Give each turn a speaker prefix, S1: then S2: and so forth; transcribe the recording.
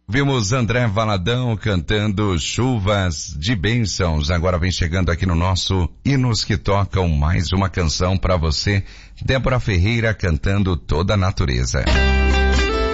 S1: Vimos André Valadão cantando Chuvas de Bênçãos. Agora vem chegando aqui no nosso Hinos que Tocam mais uma canção para você. Débora Ferreira cantando Toda a Natureza.